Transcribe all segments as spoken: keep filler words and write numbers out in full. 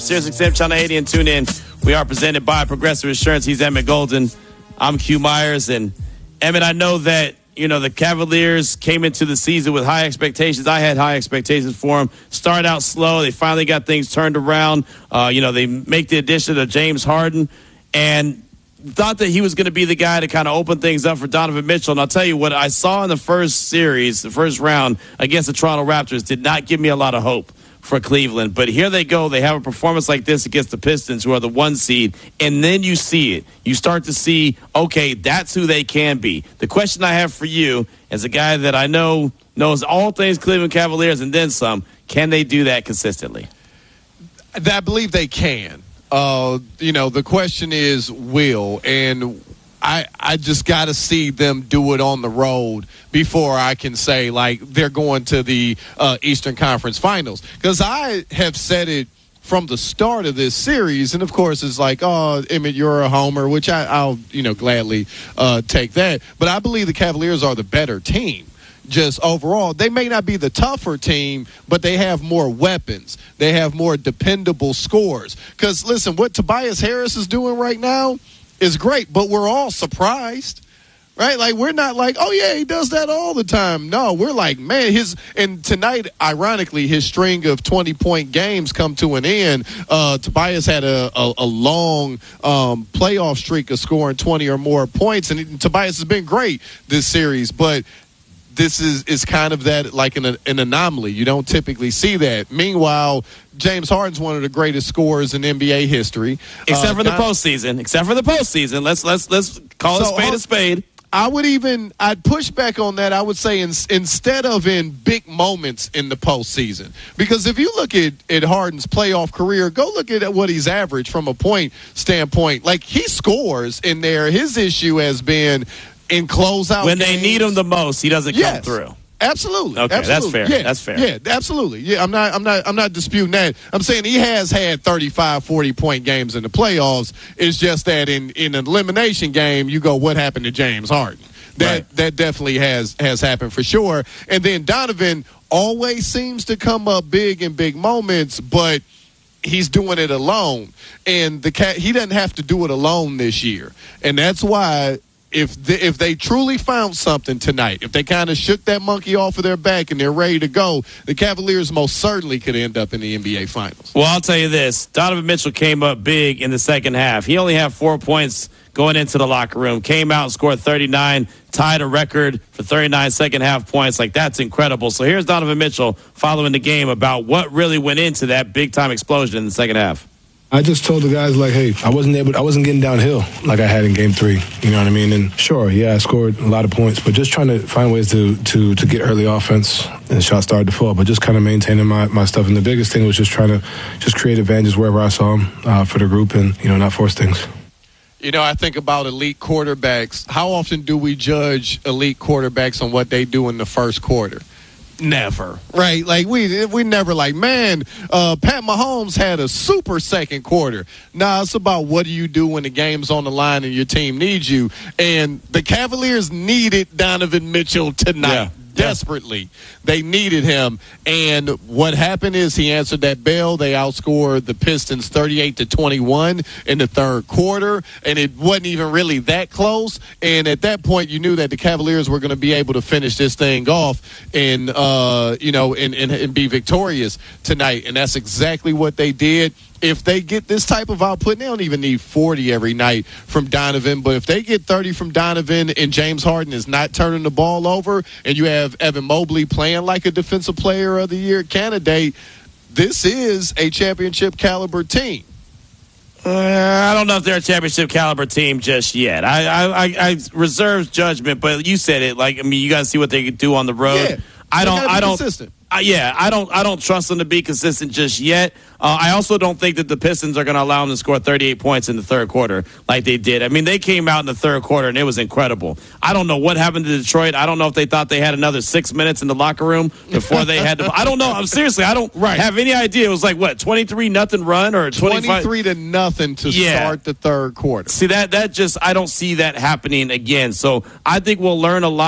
I believe they can. Uh, you know, the question is will, and I I just got to see them do it on the road before I can say, like, they're going to the uh, Eastern Conference Finals. Because I have said it from the start of this series, and, of course, it's like, oh, Emmett, you're a homer, which I, I'll, you know, gladly uh, take that. But I believe the Cavaliers are the better team. Just overall, they may not be the tougher team, but they have more weapons. They have more dependable scores. Because, listen, what Tobias Harris is doing right now is great, but we're all surprised, right? Like, we're not like, oh, yeah, he does that all the time. No, we're like, man, his – and tonight, ironically, his string of twenty-point games come to an end. Uh, Tobias had a, a, a long um, playoff streak of scoring twenty or more points, and, and Tobias has been great this series, but – this is, is kind of that like an, an anomaly. You don't typically see that. Meanwhile, James Harden's one of the greatest scorers in N B A history. Except uh, for the not, postseason. Except for the postseason. Let's let's let's call so, a spade uh, a spade. I would even I'd push back on that. I would say in, instead of in big moments in the postseason. Because if you look at, at Harden's playoff career, go look at what he's averaged from a point standpoint. Like, he scores in there. His issue has been in closeout when games. They need him the most, he doesn't yes, come through. Absolutely. Okay, absolutely. that's fair. Yeah, that's fair. Yeah, absolutely. Yeah, I'm not I'm not I'm not disputing that. I'm saying he has had thirty-five, forty point games in the playoffs. It's just that in, in an elimination game, you go, what happened to James Harden? That right. that definitely has has happened for sure. And then Donovan always seems to come up big in big moments, but he's doing it alone. And the cat he doesn't have to do it alone this year. And that's why If they, if they truly found something tonight, if they kind of shook that monkey off of their back and they're ready to go, the Cavaliers most certainly could end up in the N B A Finals. Well, I'll tell you this. Donovan Mitchell came up big in the second half. He only had four points going into the locker room. Came out and scored thirty-nine, tied a record for thirty-nine second-half points. Like, that's incredible. So here's Donovan Mitchell following the game about what really went into that big-time explosion in the second half. I just told the guys, like, hey, I wasn't able, I wasn't getting downhill like I had in game three. You know what I mean? And sure, yeah, I scored a lot of points, but just trying to find ways to to, to get early offense, and the shot started to fall, but just kind of maintaining my, my stuff. And the biggest thing was just trying to just create advantages wherever I saw them uh, for the group and, you know, not force things. You know, I think about elite quarterbacks. How often do we judge elite quarterbacks on what they do in the first quarter? Never, right? Like, we we never like, man, uh, Pat Mahomes had a super second quarter. Nah, it's about what do you do when the game's on the line and your team needs you. And the Cavaliers needed Donovan Mitchell tonight. Yeah. Desperately. They needed him. And what happened is he answered that bell. They outscored the Pistons thirty-eight to twenty-one in the third quarter. And it wasn't even really that close. And at that point, you knew that the Cavaliers were going to be able to finish this thing off and, uh, you know, and, and, and be victorious tonight. And that's exactly what they did. If they get this type of output, they don't even need forty every night from Donovan. But if they get thirty from Donovan and James Harden is not turning the ball over and you have Evan Mobley playing like a Defensive Player of the Year candidate, this is a championship caliber team. Uh, I don't know if they're a championship caliber team just yet. I, I, I, I reserve judgment, but you said it. Like, I mean, you got to see what they can do on the road. Yeah, I don't. I don't. Consistent. Uh, yeah, I don't. I don't trust them to be consistent just yet. Uh, I also don't think that the Pistons are going to allow them to score thirty-eight points in the third quarter like they did. I mean, they came out in the third quarter and it was incredible. I don't know what happened to Detroit. I don't know if they thought they had another six minutes in the locker room before they had to. I don't know. I'm seriously. I don't right. have any idea. It was like what twenty-three nothing run or twenty-five twenty-three to nothing to yeah. start the third quarter. See that that just I don't see that happening again. So I think we'll learn a lot.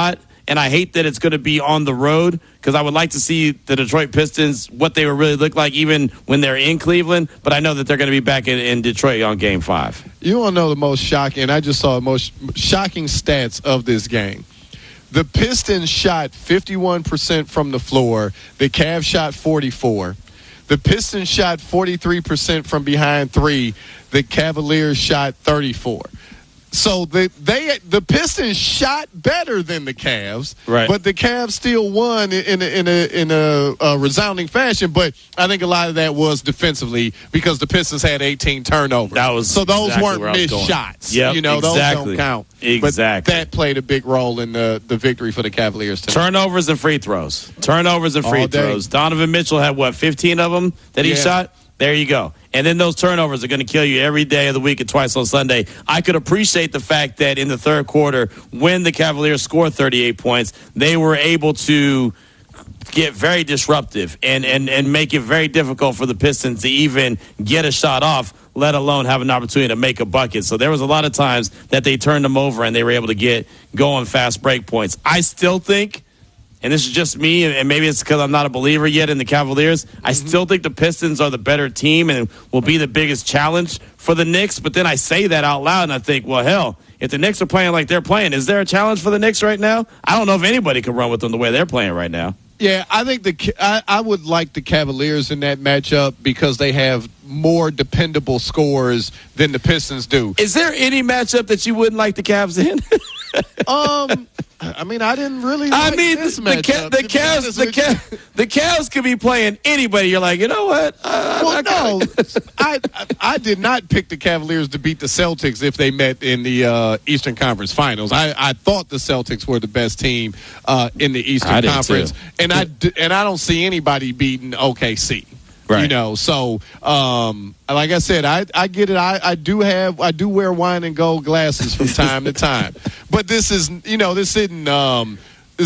and I hate that it's going to be on the road because I would like to see the Detroit Pistons, what they would really look like even when they're in Cleveland, but I know that they're going to be back in, in Detroit on Game five. You want to know the most shocking, I just saw the most shocking stats of this game. The Pistons shot fifty-one percent from the floor. The Cavs shot forty-four. The Pistons shot forty-three percent from behind three. The Cavaliers shot thirty-four. So the they the Pistons shot better than the Cavs, right? But the Cavs still won in a, in a in a, a resounding fashion. But I think a lot of that was defensively because the Pistons had eighteen turnovers. That was so those exactly weren't missed going. shots. Yep, you know exactly. those don't count. Exactly. But that played a big role in the the victory for the Cavaliers tonight. Turnovers and free throws. Turnovers and free All day. throws. Donovan Mitchell had what fifteen of them that he Yeah. shot. There you go. And then those turnovers are going to kill you every day of the week and twice on Sunday. I could appreciate the fact that in the third quarter, when the Cavaliers scored thirty-eight points, they were able to get very disruptive and, and, and make it very difficult for the Pistons to even get a shot off, let alone have an opportunity to make a bucket. So there was a lot of times that they turned them over and they were able to get going fast break points. I still think, and this is just me, and maybe it's because I'm not a believer yet in the Cavaliers, I Mm-hmm. still think the Pistons are the better team and will be the biggest challenge for the Knicks. But then I say that out loud, and I think, well, hell, if the Knicks are playing like they're playing, is there a challenge for the Knicks right now? I don't know if anybody can run with them the way they're playing right now. Yeah, I think the I, I would like the Cavaliers in that matchup because they have more dependable scorers than the Pistons do. Is there any matchup that you wouldn't like the Cavs in? um, I mean, I didn't really. I like mean, this the, matchup, Ca- the to be Cavs, honest the, with you. Ca- the Cavs could be playing anybody. You're like, you know what? Uh, Well, I no, kinda- I I did not pick the Cavaliers to beat the Celtics if they met in the uh, Eastern Conference Finals. I, I thought the Celtics were the best team uh, in the Eastern I did Conference, too. and I d- and I don't see anybody beating O K C. Right. You know, so um, like I said, I, I get it. I, I do have I do wear wine and gold glasses from time to time, but this is you know this isn't. Um,